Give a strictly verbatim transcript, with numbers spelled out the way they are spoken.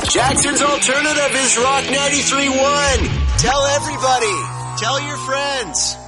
Jackson's Alternative is Rock ninety-three point one. Tell everybody. Tell your friends.